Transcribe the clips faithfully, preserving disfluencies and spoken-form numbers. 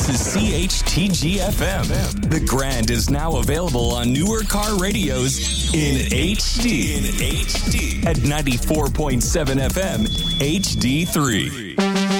This is C H T G F M. The Grand is now available on newer car radios in H D. In H D. At ninety-four point seven F M, H D three.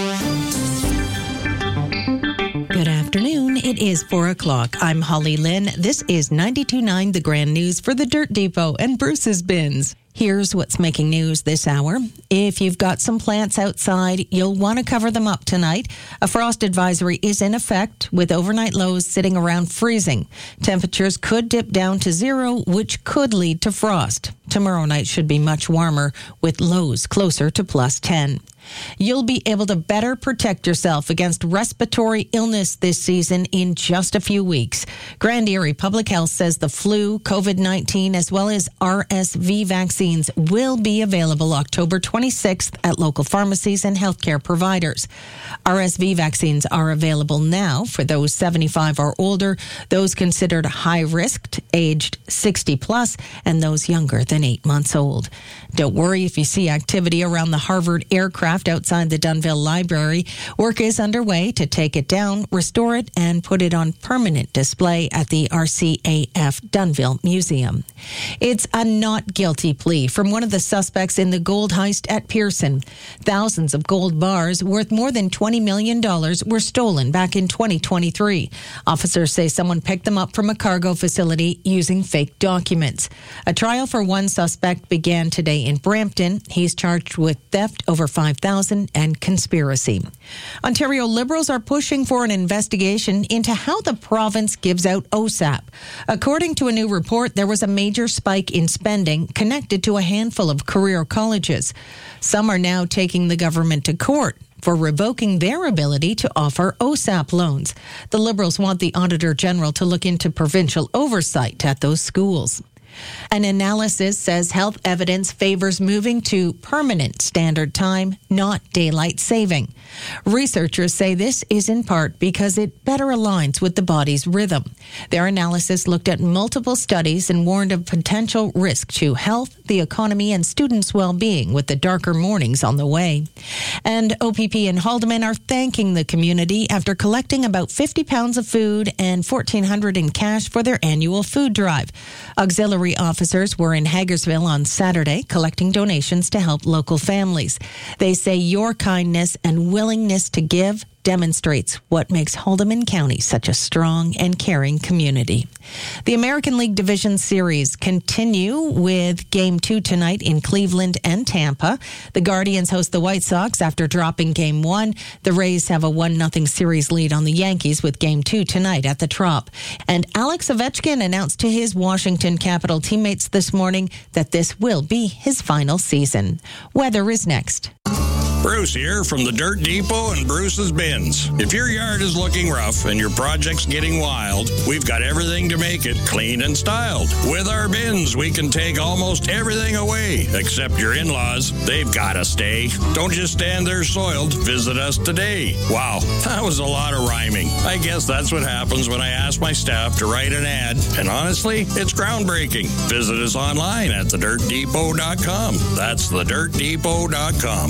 Good afternoon. It is four o'clock. I'm Holly Lynn. This is ninety-two point nine The Grand News for the Dirt Depot and Bruce's Bins. Here's what's making news this hour. If you've got some plants outside, you'll want to cover them up tonight. A frost advisory is in effect, with overnight lows sitting around freezing. Temperatures could dip down to zero, which could lead to frost. Tomorrow night should be much warmer, with lows closer to plus ten. You'll be able to better protect yourself against respiratory illness this season in just a few weeks. Grand Erie Public Health says the flu, COVID nineteen, as well as R S V vaccines will be available October twenty-sixth at local pharmacies and healthcare providers. R S V vaccines are available now for those seventy-five or older, those considered high risk, aged sixty plus, and those younger than eight months old. Don't worry if you see activity around the Harvard aircraft outside the Dunville Library. Work is underway to take it down, restore it, and put it on permanent display at the R C A F Dunville Museum. It's a not guilty plea from one of the suspects in the gold heist at Pearson. Thousands of gold bars worth more than twenty million dollars were stolen back in twenty twenty-three. Officers say someone picked them up from a cargo facility using fake documents. A trial for one suspect began today in Brampton. He's charged with theft over five thousand dollars and conspiracy. Ontario Liberals are pushing for an investigation into how the province gives out O S A P. According to a new report, there was a major spike in spending connected to a handful of career colleges. Some are now taking the government to court for revoking their ability to offer O S A P loans. The Liberals want the Auditor General to look into provincial oversight at those schools. An analysis says health evidence favors moving to permanent standard time, not daylight saving. Researchers say this is in part because it better aligns with the body's rhythm. Their analysis looked at multiple studies and warned of potential risk to health, the economy, and students' well-being with the darker mornings on the way. And O P P and Haldeman are thanking the community after collecting about fifty pounds of food and fourteen hundred dollars in cash for their annual food drive. Auxiliary officers were in Hagersville on Saturday collecting donations to help local families. They say your kindness and willingness to give demonstrates what makes Haldeman County such a strong and caring community. The American League Division Series continue with Game two tonight in Cleveland and Tampa. The Guardians host the White Sox after dropping Game one. The Rays have a one nothing series lead on the Yankees with Game two tonight at the Trop. And Alex Ovechkin announced to his Washington Capital teammates this morning that this will be his final season. Weather is next. Bruce here from the Dirt Depot and Bruce's Bins. If your yard is looking rough and your project's getting wild, we've got everything to make it clean and styled. With our bins, we can take almost everything away, except your in-laws. They've got to stay. Don't just stand there soiled. Visit us today. Wow, that was a lot of rhyming. I guess that's what happens when I ask my staff to write an ad. And honestly, it's groundbreaking. Visit us online at the dirt depot dot com. That's the dirt depot dot com.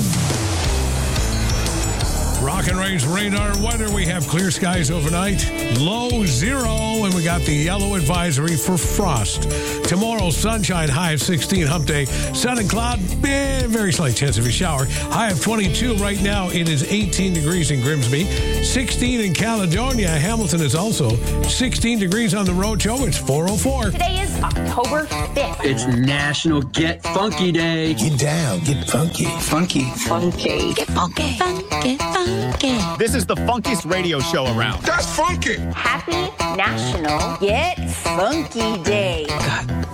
Rock and Rage radar weather. We have clear skies overnight, low zero, and we got the yellow advisory for frost. Tomorrow, sunshine, high of sixteen, hump day. Sun and cloud, eh, very slight chance of a shower. High of twenty-two. Right now, it is eighteen degrees in Grimsby, sixteen in Caledonia. Hamilton is also sixteen degrees on the Roadshow. It's four oh four. Today is October fifth. It's National Get Funky Day. Get down, get funky. Funky. Funky. Get funky. Funky. Funky. This is the funkiest radio show around. That's funky. Happy National Get Funky Day. God